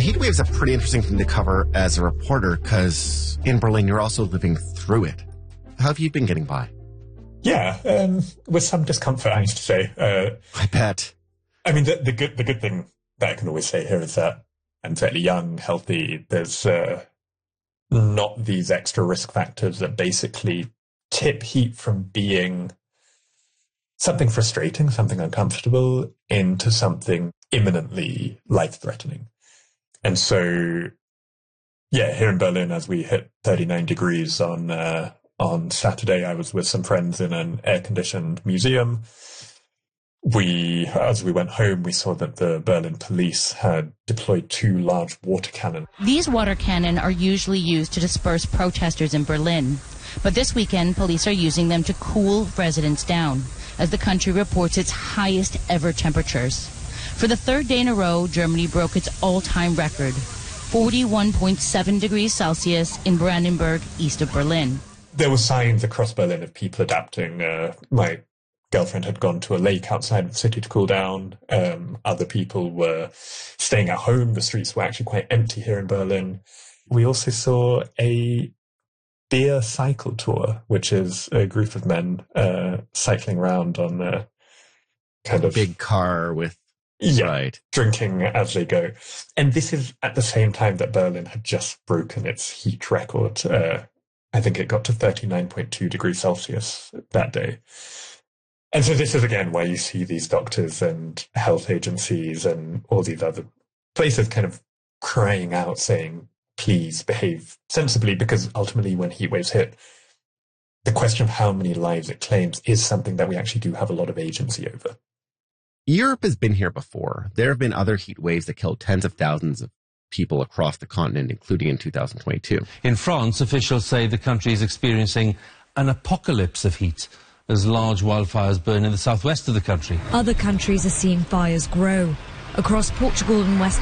heat wave is a pretty interesting thing to cover as a reporter, because in Berlin, you're also living through it. How have you been getting by? Yeah, with some discomfort, I used to say. I bet. I mean, the good thing that I can always say here is that I'm fairly young, healthy. There's not these extra risk factors that basically tip heat from being something frustrating, something uncomfortable, into something imminently life-threatening. And so, yeah, here in Berlin, as we hit 39 degrees on Saturday, I was with some friends in an air-conditioned museum. As we went home, we saw that the Berlin police had deployed 2 large water cannons. These water cannon are usually used to disperse protesters in Berlin. But this weekend, police are using them to cool residents down, as the country reports its highest ever temperatures. For the 3rd day in a row, Germany broke its all-time record, 41.7 degrees Celsius in Brandenburg, east of Berlin. There were signs across Berlin of people adapting. My girlfriend had gone to a lake outside of the city to cool down. Other people were staying at home. The streets were actually quite empty here in Berlin. We also saw a beer cycle tour, which is a group of men cycling around on a kind of big car with drinking as they go. And this is at the same time that Berlin had just broken its heat record. I think it got to 39.2 degrees Celsius that day. And so this is, again, where you see these doctors and health agencies and all these other places kind of crying out, saying, please behave sensibly, because ultimately when heat waves hit, the question of how many lives it claims is something that we actually do have a lot of agency over. Europe has been here before. There have been other heat waves that killed tens of thousands of people across the continent, including in 2022. In France, officials say the country is experiencing an apocalypse of heat as large wildfires burn in the southwest of the country. Other countries are seeing fires grow. Across Portugal and West